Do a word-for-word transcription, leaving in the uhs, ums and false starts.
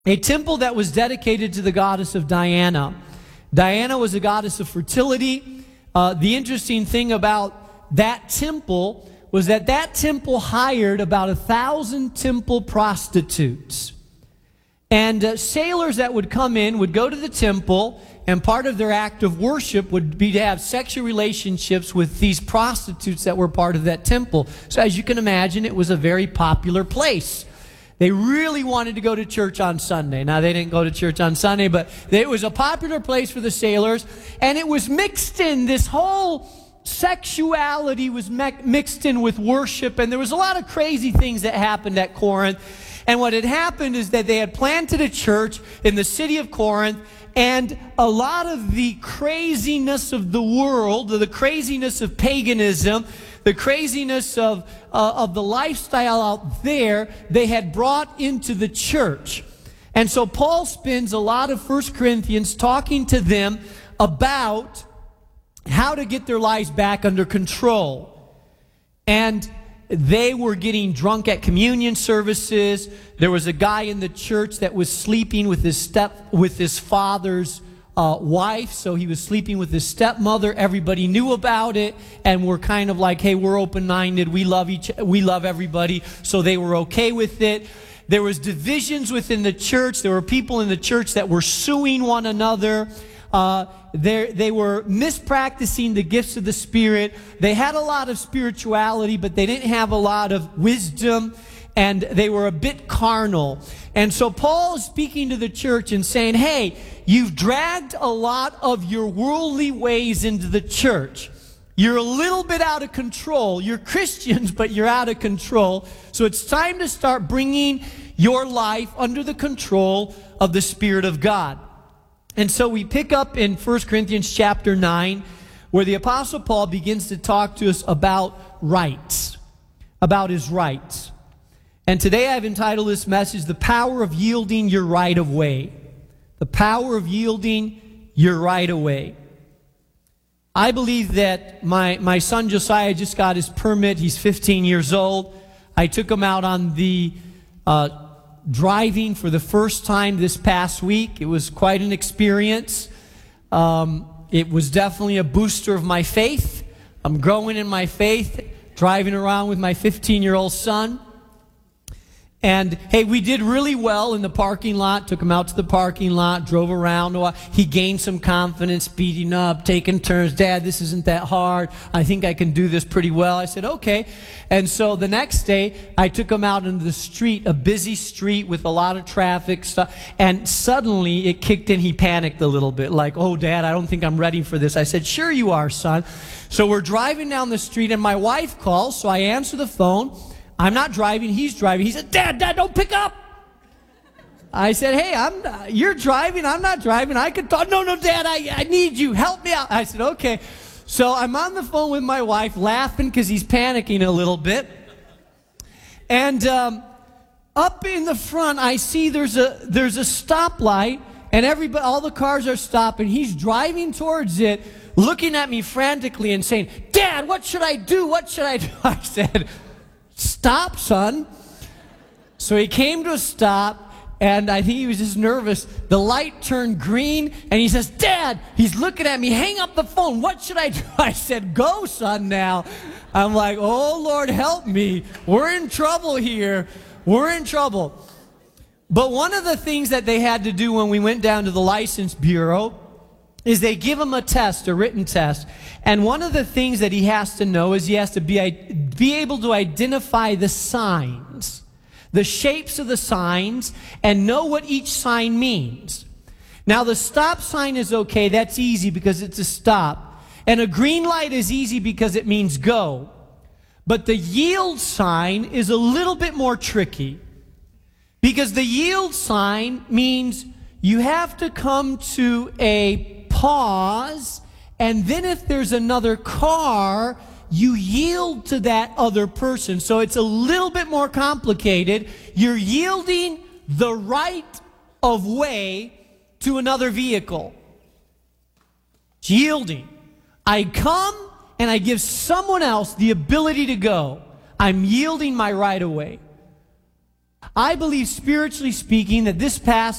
a temple that was dedicated to the goddess of Diana. Diana was a goddess of fertility. Uh, the interesting thing about that temple was that that temple hired about a thousand temple prostitutes. And uh, sailors that would come in would go to the temple, and part of their act of worship would be to have sexual relationships with these prostitutes that were part of that temple. So as you can imagine, it was a very popular place. They really wanted to go to church on Sunday. Now, they didn't go to church on Sunday, but it was a popular place for the sailors, and it was mixed in. This whole sexuality was me- mixed in with worship, and there was a lot of crazy things that happened at Corinth. And what had happened is that they had planted a church in the city of Corinth, and a lot of the craziness of the world, the craziness of paganism, the craziness of, uh, of the lifestyle out there, they had brought into the church. And so Paul spends a lot of First Corinthians talking to them about how to get their lives back under control. And they were getting drunk at communion services. There was a guy in the church that was sleeping with his step with his father's uh, wife, so he was sleeping with his stepmother. Everybody knew about it, and were kind of like, "Hey, we're open-minded. We love each. We love everybody." So they were okay with it. There was divisions within the church. There were people in the church that were suing one another. Uh, they were mispracticing the gifts of the Spirit. They had a lot of spirituality, but they didn't have a lot of wisdom, and they were a bit carnal. And so Paul is speaking to the church and saying, hey, you've dragged a lot of your worldly ways into the church. You're a little bit out of control. You're Christians, but you're out of control. So it's time to start bringing your life under the control of the Spirit of God. And so we pick up in First Corinthians chapter nine, where the Apostle Paul begins to talk to us about rights, about his rights. And today I've entitled this message, The Power of Yielding Your Right of Way. The Power of Yielding Your Right of Way. I believe that my, my son Josiah just got his permit. He's fifteen years old. I took him out on the uh, driving for the first time this past week. It was quite an experience. Um, it was definitely a booster of my faith. I'm growing in my faith, driving around with my fifteen-year-old son. And, hey, we did really well in the parking lot. Took him out to the parking lot, drove around. He gained some confidence, speeding up, taking turns. Dad, this isn't that hard. I think I can do this pretty well. I said, okay. And so the next day, I took him out into the street, a busy street with a lot of traffic stuff. And suddenly it kicked in. He panicked a little bit, like, oh, Dad, I don't think I'm ready for this. I said, sure you are, son. So we're driving down the street, and my wife calls, so I answer the phone. I'm not driving, he's driving. He said, Dad, Dad, don't pick up. I said, hey, I'm not, you're driving, I'm not driving. I could talk. No, no, Dad, I, I need you. Help me out. I said, okay. So I'm on the phone with my wife, laughing because he's panicking a little bit. And um, up in the front, I see there's a there's a stoplight, and everybody, all the cars are stopping. He's driving towards it, looking at me frantically and saying, Dad, what should I do? What should I do? I said, stop, son. So he came to a stop, and I think he was just nervous. The light turned green, and he says, Dad, he's looking at me, hang up the phone. What should I do? I said, go, son, now. I'm like, oh, Lord, help me. We're in trouble here. We're in trouble. But one of the things that they had to do when we went down to the license bureau is they give him a test, a written test. And one of the things that he has to know is he has to be, be able to identify the signs, the shapes of the signs, and know what each sign means. Now, the stop sign is okay. That's easy because it's a stop. And a green light is easy because it means go. But the yield sign is a little bit more tricky, because the yield sign means you have to come to a pause, and then if there's another car, you yield to that other person. So it's a little bit more complicated. You're yielding the right of way to another vehicle. It's yielding. I come and I give someone else the ability to go. I'm yielding my right of way. I believe, spiritually speaking, that this passage